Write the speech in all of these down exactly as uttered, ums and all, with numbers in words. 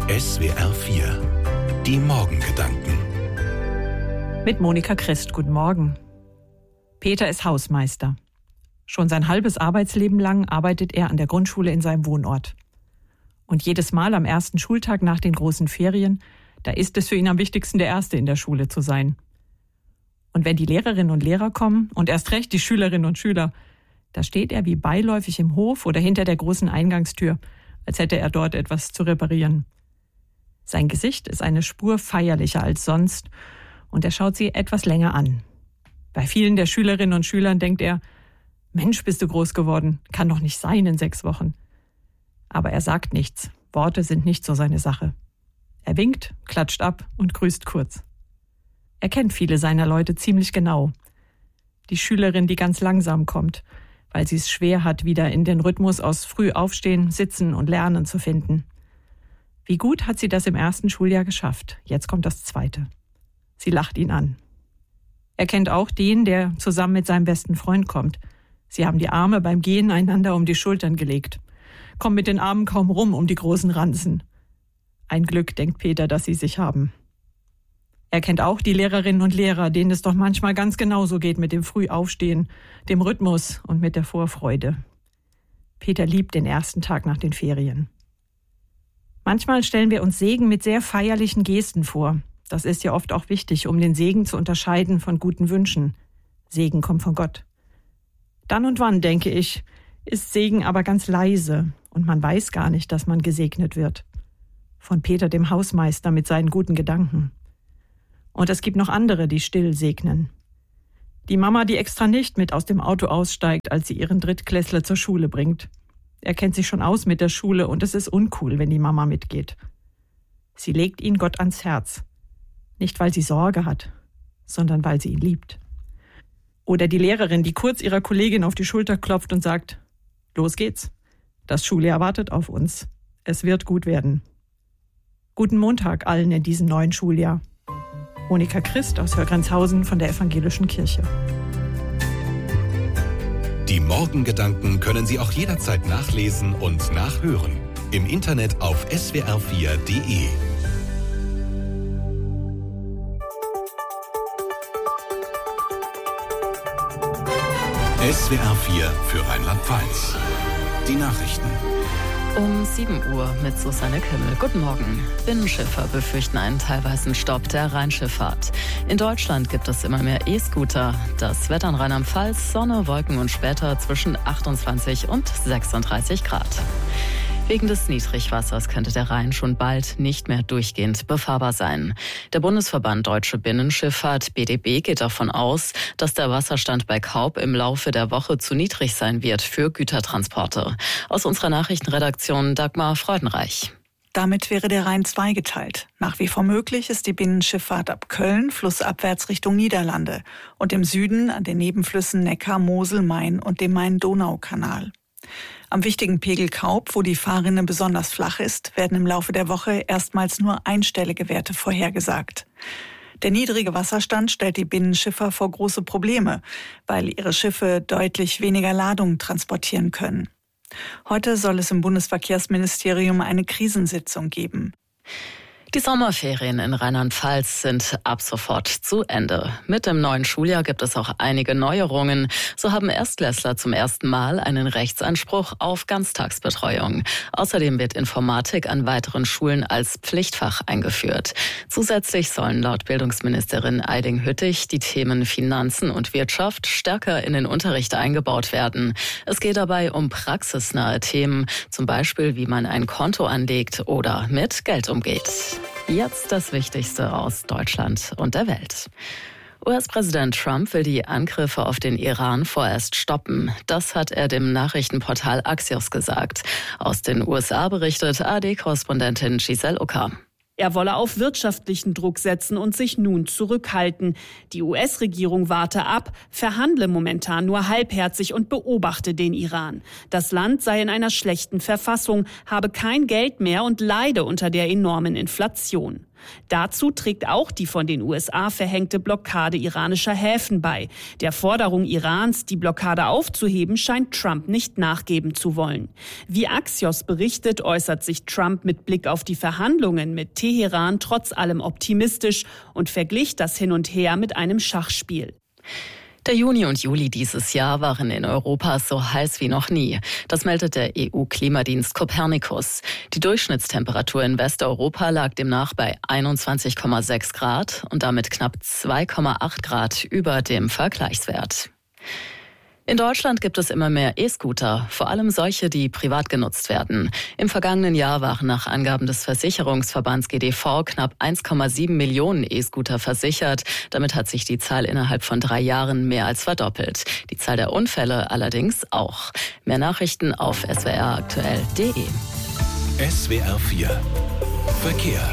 S W R vier. Die Morgengedanken. Mit Monika Christ, guten Morgen. Peter ist Hausmeister. Schon sein halbes Arbeitsleben lang arbeitet er an der Grundschule in seinem Wohnort. Und jedes Mal am ersten Schultag nach den großen Ferien, da ist es für ihn am wichtigsten, der Erste in der Schule zu sein. Und wenn die Lehrerinnen und Lehrer kommen und erst recht die Schülerinnen und Schüler, da steht er wie beiläufig im Hof oder hinter der großen Eingangstür, als hätte er dort etwas zu reparieren. Sein Gesicht ist eine Spur feierlicher als sonst und er schaut sie etwas länger an. Bei vielen der Schülerinnen und Schülern denkt er, Mensch, bist du groß geworden, kann doch nicht sein in sechs Wochen. Aber er sagt nichts, Worte sind nicht so seine Sache. Er winkt, klatscht ab und grüßt kurz. Er kennt viele seiner Leute ziemlich genau. Die Schülerin, die ganz langsam kommt, weil sie es schwer hat, wieder in den Rhythmus aus früh aufstehen, sitzen und lernen zu finden. Wie gut hat sie das im ersten Schuljahr geschafft. Jetzt kommt das zweite. Sie lacht ihn an. Er kennt auch den, der zusammen mit seinem besten Freund kommt. Sie haben die Arme beim Gehen einander um die Schultern gelegt. Kommen mit den Armen kaum rum um die großen Ranzen. Ein Glück, denkt Peter, dass sie sich haben. Er kennt auch die Lehrerinnen und Lehrer, denen es doch manchmal ganz genauso geht mit dem Frühaufstehen, dem Rhythmus und mit der Vorfreude. Peter liebt den ersten Tag nach den Ferien. Manchmal stellen wir uns Segen mit sehr feierlichen Gesten vor. Das ist ja oft auch wichtig, um den Segen zu unterscheiden von guten Wünschen. Segen kommt von Gott. Dann und wann, denke ich, ist Segen aber ganz leise und man weiß gar nicht, dass man gesegnet wird. Von Peter, dem Hausmeister, mit seinen guten Gedanken. Und es gibt noch andere, die still segnen. Die Mama, die extra nicht mit aus dem Auto aussteigt, als sie ihren Drittklässler zur Schule bringt. Er kennt sich schon aus mit der Schule und es ist uncool, wenn die Mama mitgeht. Sie legt ihn Gott ans Herz. Nicht, weil sie Sorge hat, sondern weil sie ihn liebt. Oder die Lehrerin, die kurz ihrer Kollegin auf die Schulter klopft und sagt, los geht's. Das Schuljahr wartet auf uns. Es wird gut werden. Guten Montag allen in diesem neuen Schuljahr. Monika Christ aus Hörgrenzhausen von der Evangelischen Kirche. Die Morgengedanken können Sie auch jederzeit nachlesen und nachhören. Im Internet auf S W R vier Punkt D E. S W R vier für Rheinland-Pfalz. Die Nachrichten. Um sieben Uhr mit Susanne Kimmel. Guten Morgen. Binnenschiffer befürchten einen teilweisen Stopp der Rheinschifffahrt. In Deutschland gibt es immer mehr E-Scooter. Das Wetter in Rheinland-Pfalz, Sonne, Wolken und später zwischen achtundzwanzig und sechsunddreißig Grad. Wegen des Niedrigwassers könnte der Rhein schon bald nicht mehr durchgehend befahrbar sein. Der Bundesverband Deutsche Binnenschifffahrt B D B geht davon aus, dass der Wasserstand bei Kaub im Laufe der Woche zu niedrig sein wird für Gütertransporte. Aus unserer Nachrichtenredaktion Dagmar Freudenreich. Damit wäre der Rhein zweigeteilt. Nach wie vor möglich ist die Binnenschifffahrt ab Köln, flussabwärts Richtung Niederlande und im Süden an den Nebenflüssen Neckar, Mosel, Main und dem Main-Donau-Kanal. Am wichtigen Pegel Kaub, wo die Fahrrinne besonders flach ist, werden im Laufe der Woche erstmals nur einstellige Werte vorhergesagt. Der niedrige Wasserstand stellt die Binnenschiffer vor große Probleme, weil ihre Schiffe deutlich weniger Ladung transportieren können. Heute soll es im Bundesverkehrsministerium eine Krisensitzung geben. Die Sommerferien in Rheinland-Pfalz sind ab sofort zu Ende. Mit dem neuen Schuljahr gibt es auch einige Neuerungen. So haben Erstklässler zum ersten Mal einen Rechtsanspruch auf Ganztagsbetreuung. Außerdem wird Informatik an weiteren Schulen als Pflichtfach eingeführt. Zusätzlich sollen laut Bildungsministerin Eiding-Hüttich die Themen Finanzen und Wirtschaft stärker in den Unterricht eingebaut werden. Es geht dabei um praxisnahe Themen, zum Beispiel wie man ein Konto anlegt oder mit Geld umgeht. Jetzt das Wichtigste aus Deutschland und der Welt. U S-Präsident Trump will die Angriffe auf den Iran vorerst stoppen. Das hat er dem Nachrichtenportal Axios gesagt. Aus den U S A berichtet A R D-Korrespondentin Giselle Ucker. Er wolle auf wirtschaftlichen Druck setzen und sich nun zurückhalten. Die U S-Regierung warte ab, verhandle momentan nur halbherzig und beobachte den Iran. Das Land sei in einer schlechten Verfassung, habe kein Geld mehr und leide unter der enormen Inflation. Dazu trägt auch die von den U S A verhängte Blockade iranischer Häfen bei. Der Forderung Irans, die Blockade aufzuheben, scheint Trump nicht nachgeben zu wollen. Wie Axios berichtet, äußert sich Trump mit Blick auf die Verhandlungen mit Teheran trotz allem optimistisch und verglich das Hin und Her mit einem Schachspiel. Der Juni und Juli dieses Jahr waren in Europa so heiß wie noch nie. Das meldet der E U-Klimadienst Copernicus. Die Durchschnittstemperatur in Westeuropa lag demnach bei einundzwanzig Komma sechs Grad und damit knapp zwei Komma acht Grad über dem Vergleichswert. In Deutschland gibt es immer mehr E-Scooter, vor allem solche, die privat genutzt werden. Im vergangenen Jahr waren nach Angaben des Versicherungsverbands G D V knapp eins Komma sieben Millionen E-Scooter versichert. Damit hat sich die Zahl innerhalb von drei Jahren mehr als verdoppelt. Die Zahl der Unfälle allerdings auch. Mehr Nachrichten auf s w r aktuell punkt d e. S W R vier Verkehr.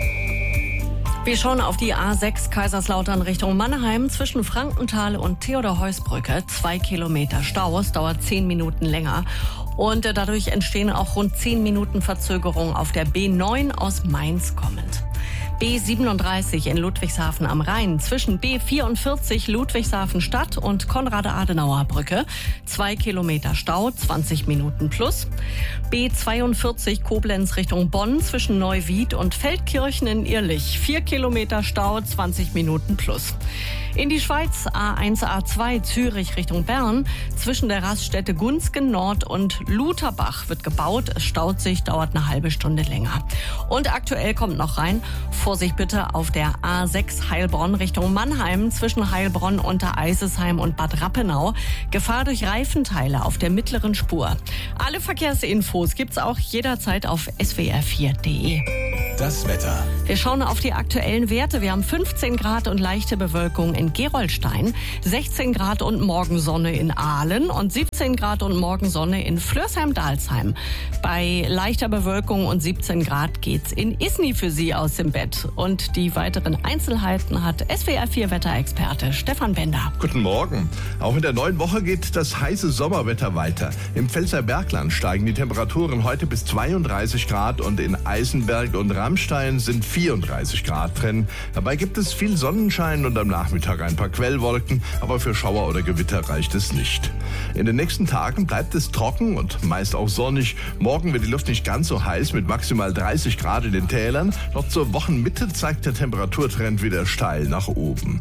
Wir schauen auf die A sechs Kaiserslautern Richtung Mannheim zwischen Frankenthal und Theodor-Heuss-Brücke. Zwei Kilometer Stau, es dauert zehn Minuten länger. Und dadurch entstehen auch rund zehn Minuten Verzögerung auf der B neun aus Mainz kommend. B siebenunddreißig in Ludwigshafen am Rhein zwischen B vierundvierzig Ludwigshafen Stadt und Konrad-Adenauer-Brücke. Zwei Kilometer Stau, zwanzig Minuten plus. B zweiundvierzig Koblenz Richtung Bonn zwischen Neuwied und Feldkirchen in Irlich. Vier Kilometer Stau, zwanzig Minuten plus. In die Schweiz A eins A zwei Zürich Richtung Bern. Zwischen der Raststätte Gunzgen Nord und Lutherbach wird gebaut. Es staut sich, dauert eine halbe Stunde länger. Und aktuell kommt noch rein, Vorsicht bitte auf der A sechs Heilbronn Richtung Mannheim zwischen Heilbronn, Untereisesheim und Bad Rappenau. Gefahr durch Reifenteile auf der mittleren Spur. Alle Verkehrsinfos gibt's auch jederzeit auf s w r vier punkt d e. Das Wetter. Wir schauen auf die aktuellen Werte. Wir haben fünfzehn Grad und leichte Bewölkung in Gerolstein, sechzehn Grad und Morgensonne in Aalen und siebzehn Grad und Morgensonne in Flörsheim-Dalsheim. Bei leichter Bewölkung und siebzehn Grad geht's in Isny für Sie aus dem Bett. Und die weiteren Einzelheiten hat S W R vier Wetterexperte Stefan Bender. Guten Morgen. Auch in der neuen Woche geht das heiße Sommerwetter weiter. Im Pfälzer Bergland steigen die Temperaturen heute bis zweiunddreißig Grad und in Eisenberg und Rammstein sind vierunddreißig Grad drin. Dabei gibt es viel Sonnenschein und am Nachmittag ein paar Quellwolken, aber für Schauer oder Gewitter reicht es nicht. In den nächsten Tagen bleibt es trocken und meist auch sonnig. Morgen wird die Luft nicht ganz so heiß mit maximal dreißig Grad in den Tälern. Doch zur Wochenmitte zeigt der Temperaturtrend wieder steil nach oben.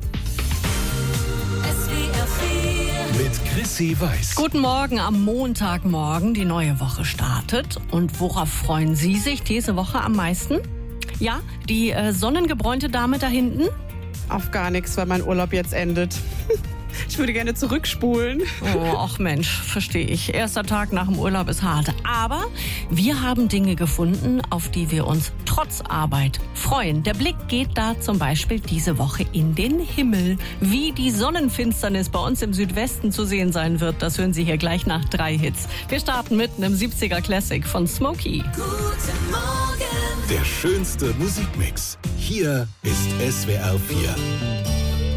Mit Chrissy Weiß. Guten Morgen am Montagmorgen. Die neue Woche startet. Und worauf freuen Sie sich diese Woche am meisten? Ja, die äh, sonnengebräunte Dame da hinten? Auf gar nichts, weil mein Urlaub jetzt endet. Ich würde gerne zurückspulen. Oh, ach Mensch, verstehe ich. Erster Tag nach dem Urlaub ist hart. Aber wir haben Dinge gefunden, auf die wir uns trotz Arbeit freuen. Der Blick geht da zum Beispiel diese Woche in den Himmel. Wie die Sonnenfinsternis bei uns im Südwesten zu sehen sein wird, das hören Sie hier gleich nach drei Hits. Wir starten mit einem siebziger Classic von Smokey. Guten Morgen. Der schönste Musikmix. Hier ist S W R vier.